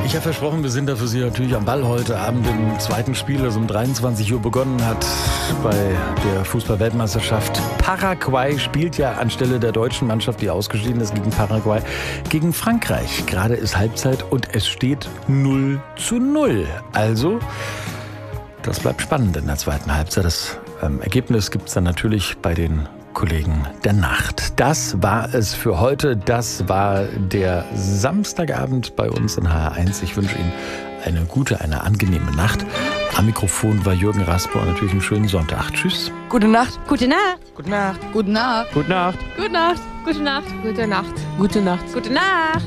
Ich habe versprochen, wir sind da für Sie natürlich am Ball heute Abend im zweiten Spiel, das um 23 Uhr begonnen hat bei der Fußball-Weltmeisterschaft. Paraguay spielt ja anstelle der deutschen Mannschaft, die ausgeschieden ist gegen Paraguay, gegen Frankreich. Gerade ist Halbzeit und es steht 0:0. Also, das bleibt spannend in der zweiten Halbzeit. Das Ergebnis gibt es dann natürlich bei den Kollegen der Nacht. Das war es für heute. Das war der Samstagabend bei uns in HR1. Ich wünsche Ihnen eine gute, eine angenehme Nacht. Am Mikrofon war Jürgen Rasper und natürlich einen schönen Sonntag. Tschüss. Gute Nacht. Gute Nacht. Gute Nacht. Gute Nacht. Gute Nacht. Gute Nacht. Gute Nacht. Gute Nacht. Gute Nacht. Gute Nacht.